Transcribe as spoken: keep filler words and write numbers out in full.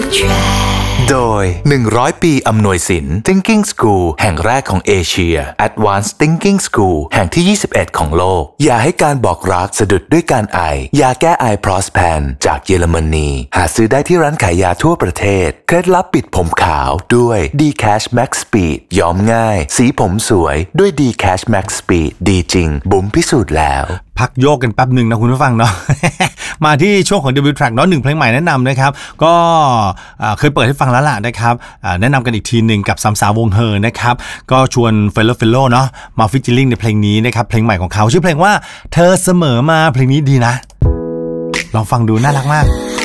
โดยหนึ่งร้อยปีอำนวยสิน Thinking School แห่งแรกของเอเชีย Advanced Thinking School แห่งที่ยี่สิบเอ็ดของโลกอย่าให้การบอกรักสะดุดด้วยการไอยาแก้ไอ Prospan จากเยอรมนีหาซื้อได้ที่ร้านขายยาทั่วประเทศเคล็ดลับปิดผมขาวด้วย D-Cash Max Speed ย้อมง่ายสีผมสวยด้วย D-Cash Max Speed ดีจริงบุ๋มพิสูจน์แล้วพักโยกกันแป๊บหนึ่งนะคุณผู้ฟังเนาะ มาที่ช่วงของ Debut Track เนาะหนึ่งเพลงใหม่แนะนำนะครับก็เคยเปิดให้ฟังแล้วล่ะนะครับแนะนำกันอีกทีหนึ่งกับสามสาววงเฮอนะครับก็ชวนเฟลโลเฟลโลเนาะมาฟีเจอริ่งในเพลงนี้นะครับเพลงใหม่ของเขาชื่อเพลงว่าเธอเสมอมาเพลงนี้ดีนะลองฟังดูน่ารักมาก